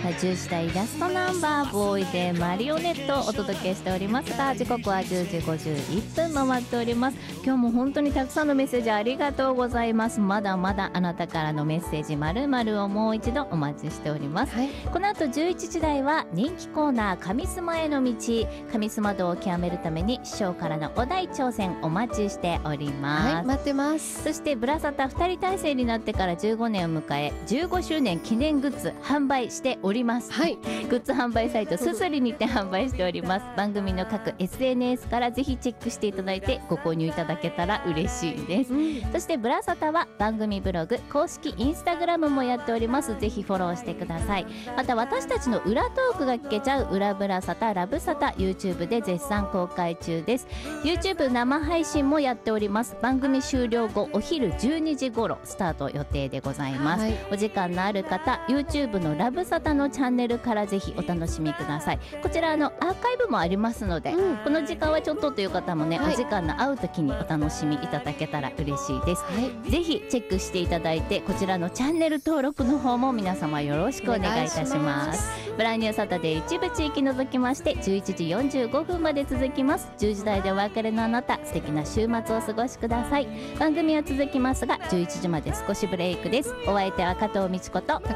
10時台ラストナンバーボーイでマリオネットをお届けしておりますが、時刻は10時51分回っております。今日も本当にたくさんのメッセージありがとうございます。まだまだあなたからのメッセージ〇〇をもう一度お待ちしております、この後11時台は人気コーナー神スマへの道、神スマ道を極めるために師匠からのお題挑戦お待ちしております、 待ってます。 そしてブラサタ2人体制になってから15年を迎え15周年記念グッズ販売しております、グッズ販売サイトすすりにて販売しております。番組の各 SNS からぜひチェックしていただいてご購入いただけたら嬉しいです、そしてブラサタは番組ブログ、公式インスタグラムもやっております。ぜひフォローしてください。また私たちの裏トークが聞けちゃう裏ブラサタラブサタ YouTube で絶賛公開中です。 YouTube 生配信もやっております。番組終了後お昼12時頃スタート予定でございます、お時間のある方 YouTube のラブサタのチャンネルからぜひお楽しみください。こちらアーカイブもありますので、この時間はちょっとという方もね、お時間の合う時にお楽しみいただけたら嬉しいです、ぜひチェックしていただいて、こちらのチャンネル登録の方も皆様よろしくお願いいたします。ブランニューサタデー一部地域除きまして11時45分まで続きます。10時台でお別れのあなた、素敵な週末をお過ごしください。番組は続きますが11時まで少しブレイクです。お相手は加藤美智子と